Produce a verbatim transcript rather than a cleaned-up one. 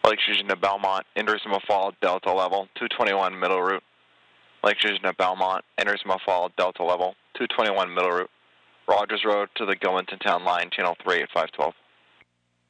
Lake Fusion to Belmont, Intersimo Fall, Delta level, two twenty-one middle route. Lake Fusion to Belmont, Intersimo Fall, Delta level, two twenty-one middle route. Rogers Road to the Gilmanton Town line, channel three eight five twelve.